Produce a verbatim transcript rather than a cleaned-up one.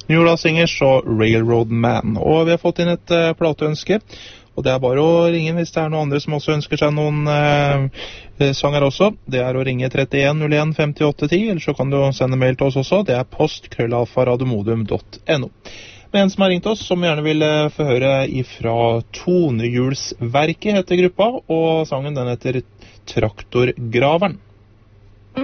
New Orleans Singers og Railroad Man. Og vi har fått inn et uh, plateønske, og det er bare å ringe hvis det er noen andre som også ønsker seg noen uh, sanger også. Det er å ringe trettien null en femtiåtte ti, eller så kan du sende mail til oss også. Det er post krøllalfa radiomodum punktum no. Men en som har ringt oss, som gjerne vil uh, få høre ifra Tonehjulsverket, heter gruppa, og sangen den heter Traktorgraveren.